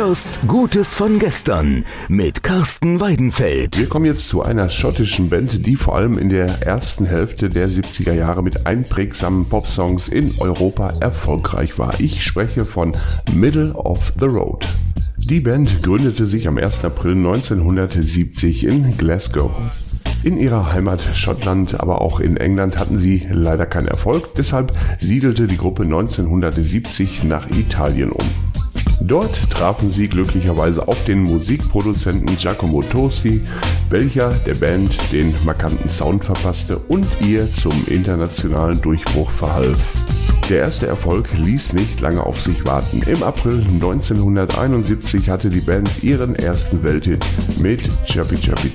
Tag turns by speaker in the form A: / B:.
A: hörst Gutes von gestern mit Carsten Weidenfeld.
B: Wir kommen jetzt zu einer schottischen Band, die vor allem in der ersten Hälfte der 70er Jahre mit einprägsamen Popsongs in Europa erfolgreich war. Ich spreche von Middle of the Road. Die Band gründete sich am 1. April 1970 in Glasgow. In ihrer Heimat Schottland, aber auch in England hatten sie leider keinen Erfolg, deshalb siedelte die Gruppe 1970 nach Italien um. Dort trafen sie glücklicherweise auf den Musikproduzenten Giacomo Tosti, welcher der Band den markanten Sound verpasste und ihr zum internationalen Durchbruch verhalf. Der erste Erfolg ließ nicht lange auf sich warten. Im April 1971 hatte die Band ihren ersten Welthit mit Chirpy Chirpy